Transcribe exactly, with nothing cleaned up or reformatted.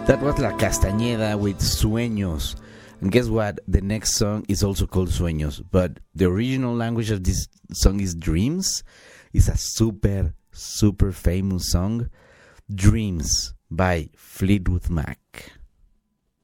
That was La Castañeda with Sueños. And guess what? The next song is also called Sueños, but the original language of this song is Dreams. It's a super, super famous song. Dreams by Fleetwood Mac.